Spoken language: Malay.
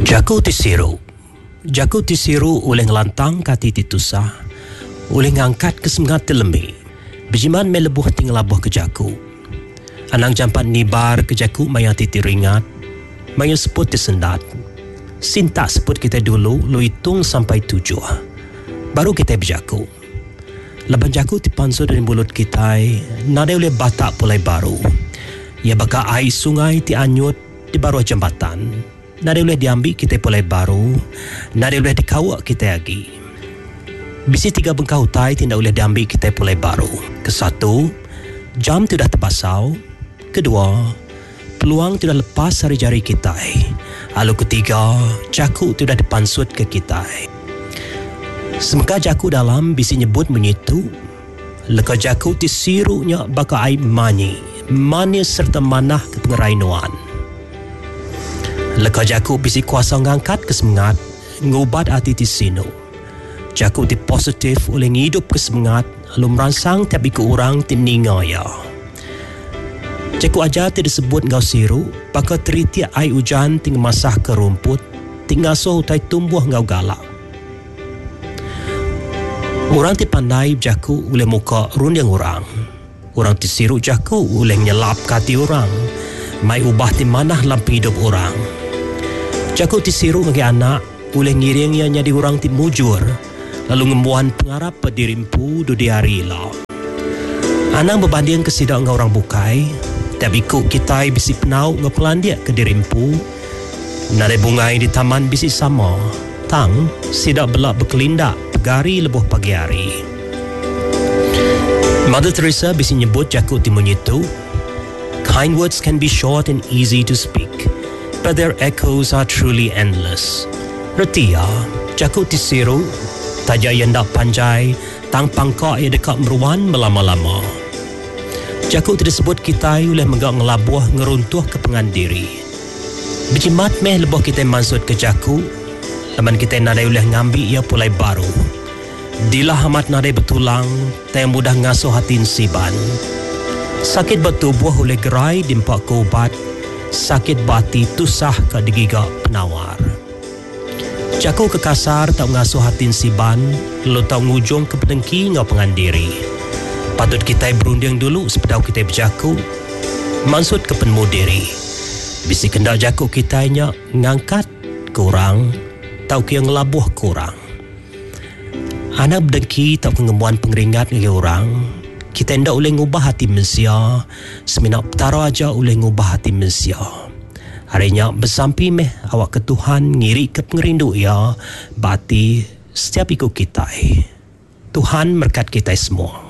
Jaku tisiru oleh ngelantang kati titusah, oleh ngangkat kesemangat telembi, bejiman melebuh tinglabuh ke jaku. Anang jampat nibar ke jaku maya titiringat, maya seput disendat. Sinta seput kita dulu, lu hitung sampai 7. Baru kita berjaku. Laban jaku dipansur dari mulut kita, nada oleh batak pulai baru. Ia bakal air sungai dianyut di bawah jambatan. Nada boleh diambil kita pulai baru, nada boleh dikawak kita lagi. Bisi 3 bengkau hutai tidak boleh diambil kita pulai baru. Kesatu, jam tidak terpasau. Kedua, peluang tidak lepas dari jari kita. Lalu ketiga, jaku tidak dipansut ke kita. Semeka jaku dalam bisi nyebut menyitu, leka jaku tisiruknya bakal aib mani serta manah ke pengerainuan. Leka jaku bisi kuasa ngangkat kesemangat, ngubat hati tisino. Jaku ti positif oleh ngidup kesemangat, lalu merangsang tiap ikut orang ti ningaya. Jaku aja ti disebut ngau siru, bakal teriti air hujan ti ngemasah ke rumput, ti ngasuh utai tumbuh ngau galak. Orang ti pandai jaku oleh muka runding orang. Orang ti siru jaku oleh nyelap kati orang, mai ubah ti manah lampi hidup orang. Jaku tisiru bagi anak, oleh ngiringnya jadi orang ti mujur, lalu ngembuan pengarap pedirimpu do diari lah. Anang berbanding kesidak ngau orang bukai, tiap ikut kita bisi penau ngepelandiak ke dirimpu, nada bungai di taman bisi sama, tang sidak belak berkelindak, pegari lebuh pagi hari. Mother Teresa bisi nyebut jaku ti menyitu, kind words can be short and easy to speak, but their echoes are truly endless. Retia, jaku tisiru, taja yendak panjai, tang pangkak ia dekat meruan melama-lama. Jaku disebut kita oleh menggak ngelabuh ngeruntuh ke pengandiri. Berjimat meh lebuh kita mansut ke jaku, laman kita nadai oleh ngambil ia pulai baru. Dilah amat nadai betulang, tak mudah ngasuh hati siban. Sakit bertubuh oleh gerai dimpak ke ubat, sakit bati tusah ke digigak penawar. Jaku kekasar tak ngasuh hati siban, lalu tak ngujung ke pedengki ngau pengandiri. Patut kita berunding dulu sepedau kita berjaku, maksud ke penmu diri. Bisi kendak jaku kita ngangkat kurang, tau ke yang ngelabuh kurang. Anak berdengki tak pengembuan pengeringat ke orang, kita hendak boleh ngubah hati manusia, seminak petara aja boleh ngubah hati manusia. Harinya bersampi meh awak ke Tuhan ngiri ke pengerindu ya, bati setiap ikut kita. Tuhan berkat kita semua.